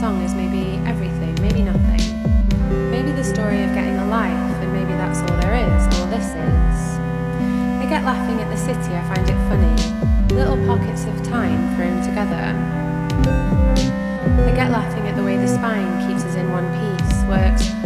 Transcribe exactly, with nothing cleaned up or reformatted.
song is maybe everything, maybe nothing. Maybe the story of getting a life, and maybe that's all there is, all this is. I get laughing at the city, I find it funny. Little pockets of time thrown together. I get laughing at the way the spine keeps us in one piece, works